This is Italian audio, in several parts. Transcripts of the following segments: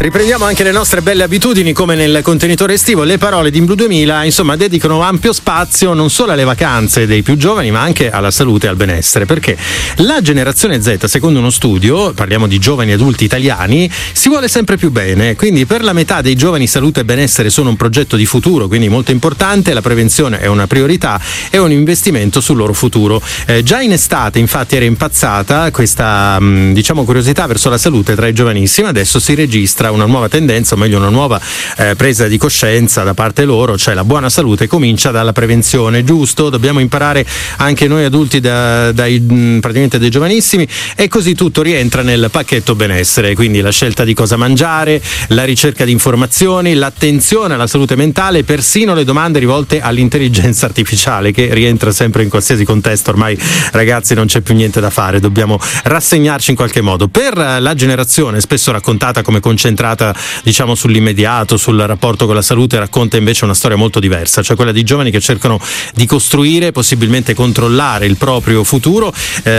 Riprendiamo anche le nostre belle abitudini come nel contenitore estivo. Le parole di In Blu 2000 insomma dedicano ampio spazio non solo alle vacanze dei più giovani ma anche alla salute e al benessere, perché la generazione Z, secondo uno studio, parliamo di giovani adulti italiani, si vuole sempre più bene, quindi per la metà dei giovani salute e benessere sono un progetto di futuro, quindi molto importante, la prevenzione è una priorità e un investimento sul loro futuro. Già in estate infatti era impazzata questa curiosità verso la salute tra i giovanissimi, adesso si registra una nuova tendenza, o meglio una nuova presa di coscienza da parte loro, cioè la buona salute comincia dalla prevenzione, giusto? Dobbiamo imparare anche noi adulti praticamente dai giovanissimi, e così tutto rientra nel pacchetto benessere, quindi la scelta di cosa mangiare, la ricerca di informazioni, l'attenzione alla salute mentale, persino le domande rivolte all'intelligenza artificiale, che rientra sempre in qualsiasi contesto. Ormai ragazzi non c'è più niente da fare, dobbiamo rassegnarci in qualche modo. Per la generazione spesso raccontata come concentrata sull'immediato, sul rapporto con la salute, racconta invece una storia molto diversa, cioè quella di giovani che cercano di costruire, possibilmente controllare il proprio futuro.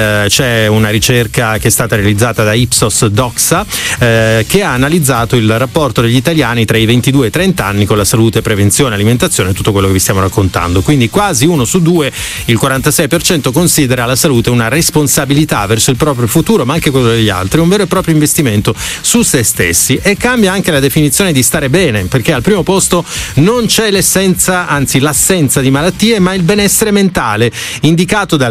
C'è una ricerca che è stata realizzata da Ipsos Doxa che ha analizzato il rapporto degli italiani tra i 22 e i 30 anni con la salute, prevenzione, alimentazione, tutto quello che vi stiamo raccontando. Quindi quasi uno su due, il 46%, considera la salute una responsabilità verso il proprio futuro, ma anche quello degli altri, un vero e proprio investimento su se stessi. E cambia anche la definizione di stare bene, perché al primo posto non c'è l'assenza di malattie, ma il benessere mentale, indicato dal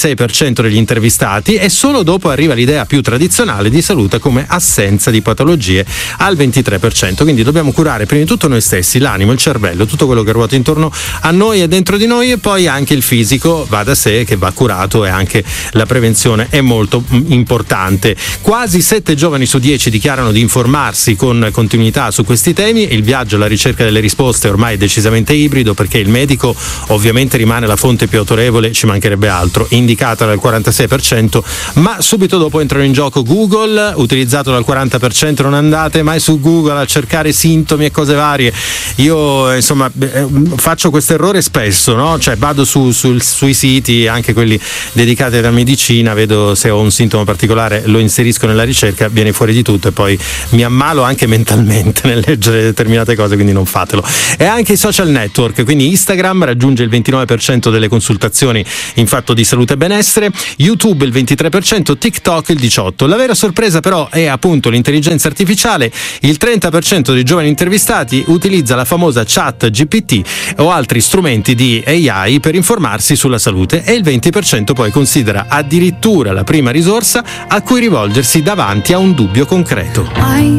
26% degli intervistati, e solo dopo arriva l'idea più tradizionale di salute come assenza di patologie al 23%. Quindi dobbiamo curare prima di tutto noi stessi, l'animo, il cervello, tutto quello che ruota intorno a noi e dentro di noi, e poi anche il fisico va da sé che va curato, e anche la prevenzione è molto importante. Quasi 7 giovani su 10 dichiarano di informarsi con continuità su questi temi. Il viaggio alla ricerca delle risposte ormai è decisamente ibrido, perché il medico ovviamente rimane la fonte più autorevole, ci mancherebbe altro, indicata dal 46%, ma subito dopo entrano in gioco Google, utilizzato dal 40%. Non andate mai su Google a cercare sintomi e cose varie. Io faccio questo errore spesso, no? Cioè vado sui siti, anche quelli dedicati alla medicina, vedo se ho un sintomo particolare, lo inserisco nella ricerca, viene fuori di tutto e poi mi ammalo anche mentalmente nel leggere determinate cose, quindi non fatelo. E anche i social network, quindi Instagram raggiunge il 29% delle consultazioni in fatto di salute e benessere, YouTube il 23%, TikTok il 18%. La vera sorpresa però è appunto l'intelligenza artificiale. Il 30% dei giovani intervistati utilizza la famosa chat GPT o altri strumenti di AI per informarsi sulla salute, e il 20% poi considera addirittura la prima risorsa a cui rivolgersi davanti a un dubbio concreto. I